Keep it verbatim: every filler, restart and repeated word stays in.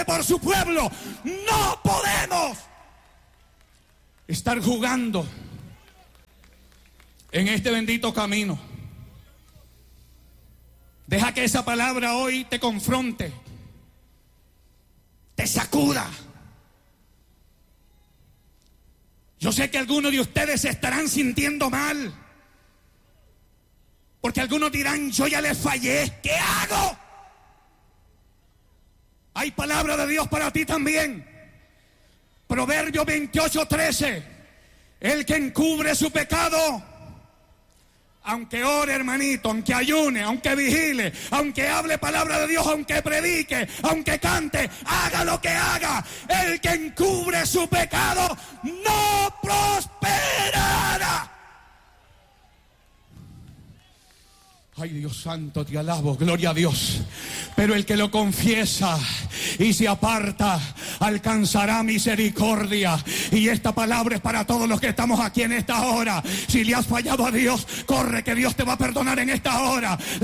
por su pueblo. No podemos estar jugando en este bendito camino. Deja que esa palabra hoy te confronte, te sacuda. Yo sé que algunos de ustedes se estarán sintiendo mal, porque algunos dirán, yo ya les fallé, ¿qué hago? Hay palabra de Dios para ti también. Proverbios veintiocho, trece. El que encubre su pecado, aunque ore, hermanito, aunque ayune, aunque vigile, aunque hable palabra de Dios, aunque predique, aunque cante, haga lo que haga, el que encubre su pecado no prosperará. Ay, Dios santo, te alabo, gloria a Dios. Pero el que lo confiesa y se aparta alcanzará misericordia. Y esta palabra es para todos los que estamos aquí en esta hora. Si le has fallado a Dios, corre, que Dios te va a perdonar en esta hora.